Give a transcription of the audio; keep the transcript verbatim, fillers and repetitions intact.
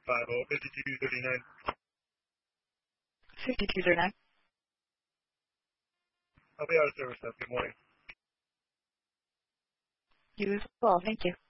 five oh, fifty-two thirty-nine. fifty-two thirty-nine. I'll be out of service now. Good morning. You as well. Thank you.